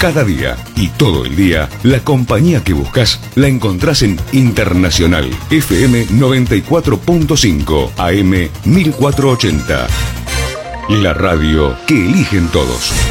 Cada día y todo el día, la compañía que buscas la encontrás en Internacional FM 94.5 AM 1480. La radio que eligen todos.